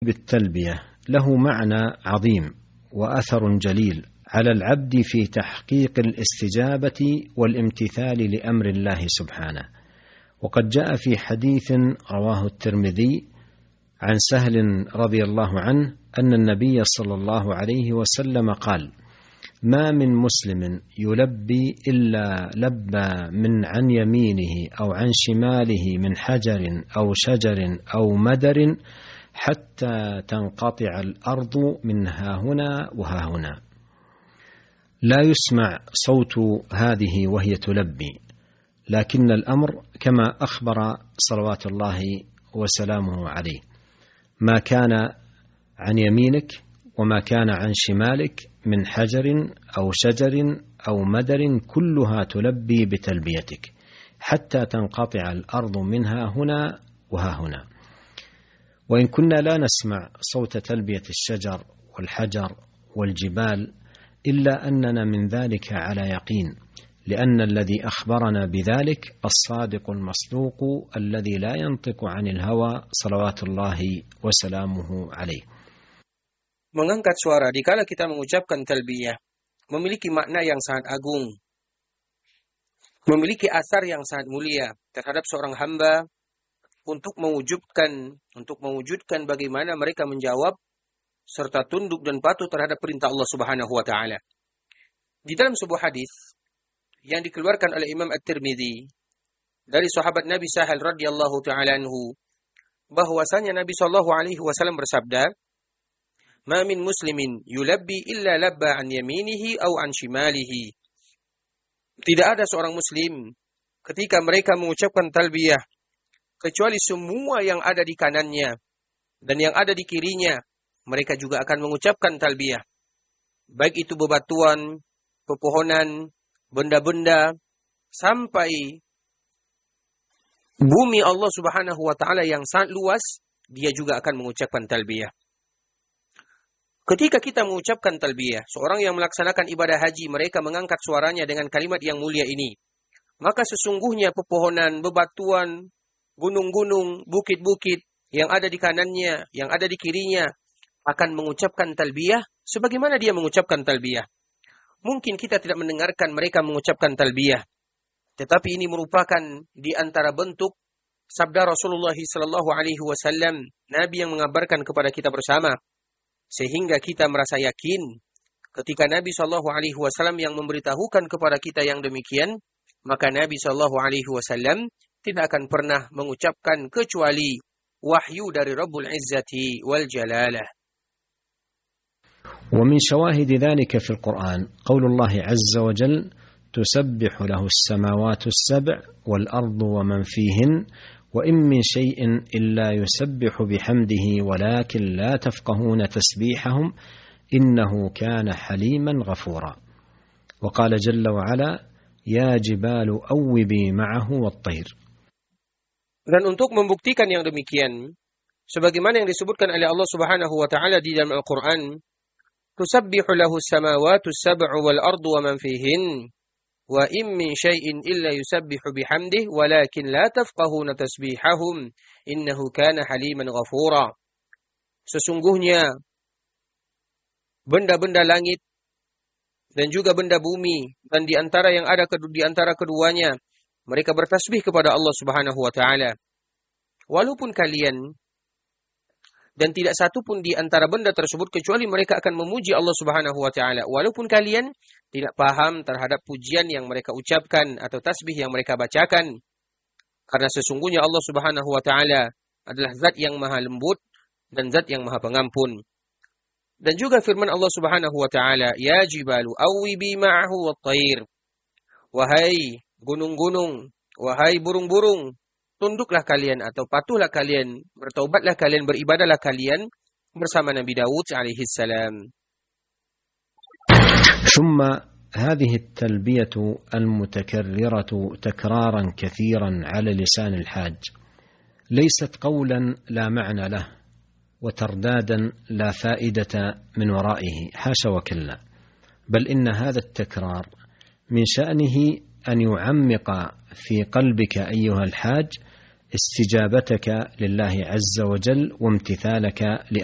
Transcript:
بالتلبية له معنى عظيم وأثر جليل على العبد في تحقيق الاستجابة والامتثال لأمر الله سبحانه. وقد جاء في حديث رواه الترمذي عن سهل رضي الله عنه أن النبي صلى الله عليه وسلم قال: ما من مسلم يلبي إلا لبى من عن يمينه أو عن شماله من حجر أو شجر أو مدر حتى تنقطع الأرض من ها هنا وها هنا. لا يسمع صوت هذه وهي تلبي، لكن الأمر كما أخبر صلوات الله وسلامه عليه: ما كان عن يمينك وما كان عن شمالك من حجر أو شجر أو مدر كلها تلبي بتلبيتك حتى تنقطع الأرض منها هنا وها هنا. وإن كنا لا نسمع صوت تلبية الشجر والحجر والجبال إلا أننا من ذلك على يقين، لأن الذي أخبرنا بذلك الصادق المصدوق الذي لا ينطق عن الهوى صلوات الله وسلامه عليه. Mengangkat suara dikala kita mengucapkan talbiyah memiliki makna yang sangat agung, memiliki asar yang sangat mulia terhadap seorang hamba untuk mewujudkan bagaimana mereka menjawab serta tunduk dan patuh terhadap perintah Allah Subhanahu wa taala. Di dalam sebuah hadis yang dikeluarkan oleh Imam At-Tirmidzi dari sahabat Nabi Sahal radhiyallahu taala anhu, bahwasanya Nabi sallallahu alaihi wasallam bersabda: "Ma min muslimin yulabbi illa labba an yaminihi aw an shimalihi." Tidak ada seorang muslim ketika mereka mengucapkan talbiyah kecuali semua yang ada di kanannya dan yang ada di kirinya mereka juga akan mengucapkan talbiyah. Baik itu bebatuan, pepohonan, benda-benda, sampai bumi Allah Subhanahu wa taala yang sangat luas, dia juga akan mengucapkan talbiyah. Ketika kita mengucapkan talbiyah, seorang yang melaksanakan ibadah haji, mereka mengangkat suaranya dengan kalimat yang mulia ini. Maka sesungguhnya pepohonan, bebatuan, gunung-gunung, bukit-bukit yang ada di kanannya, yang ada di kirinya akan mengucapkan talbiyah sebagaimana dia mengucapkan talbiyah. Mungkin kita tidak mendengarkan mereka mengucapkan talbiyah, tetapi ini merupakan di antara bentuk sabda Rasulullah sallallahu alaihi wasallam, Nabi yang mengabarkan kepada kita bersama, sehingga kita merasa yakin ketika Nabi sallallahu alaihi wasallam yang memberitahukan kepada kita yang demikian, maka Nabi sallallahu alaihi wasallam tidak akan pernah mengucapkan kecuali wahyu dari Rabbul Izzati wal Jalalah. ومن شواهد ذلك في القرآن قول الله عز وجل: تسبح له السماوات السبع والأرض ومن فيهن وإن من شيء إلا يسبح بحمده ولكن لا تفقهون تسبيحهم إنه كان حليما غفورا. وقال جل وعلا: يا جبال أوبي معه والطير. Dan untuk membuktikan yang demikian, sebagaimana yang disebutkan oleh Allah Subhanahu wa taala di dalam Al-Qur'an, tusabbihu lahu as-samawati as-sab'u wal ardu wa man fihin wa in min syai'in illa yusabbihu bihamdihi walakin la tafqahuna tasbihahum innahu kana haliman ghafura. Sesungguhnya benda-benda langit dan juga benda bumi dan di antara yang ada di antara keduanya mereka bertasbih kepada Allah Subhanahu wa taala. Walaupun kalian, dan tidak satu pun di antara benda tersebut kecuali mereka akan memuji Allah Subhanahu wa taala. Walaupun kalian tidak paham terhadap pujian yang mereka ucapkan atau tasbih yang mereka bacakan. Karena sesungguhnya Allah Subhanahu wa taala adalah zat yang maha lembut dan zat yang maha pengampun. Dan juga firman Allah Subhanahu wa taala, "Ya jibalu awwibi ma'ahu wat-thair." Wahai gunung-gunung, wahai burung-burung, tunduklah kalian atau patuhlah kalian, bertaubatlah kalian, beribadahlah kalian bersama Nabi Daud alaihi salam. ثم هذه التلبية المتكررة تكرارا كثيرا على لسان الحاج ليست قولا لا معنى له وتردادا لا فائدة من ورائه، حاشا وكلا، بل إن هذا التكرار من شأنه أن يعمق في قلبك أيها الحاج استجابتك لله عز وجل وامتثالك